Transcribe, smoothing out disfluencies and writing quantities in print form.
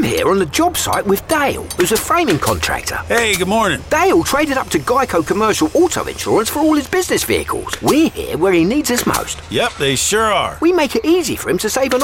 here on the job site with Dale, who's a framing contractor. Hey, good morning. Dale traded up to Geico Commercial Auto Insurance for all his business vehicles. We're here where he needs us most. Yep, they sure are. We make it easy for him to save an